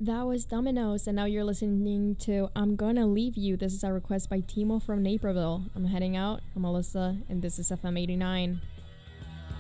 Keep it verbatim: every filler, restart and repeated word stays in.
That was Dominoes, and now you're listening to I'm Gonna Leave You. This is a request by Timo from Naperville. I'm heading out. I'm Alyssa, and this is F M eighty-nine.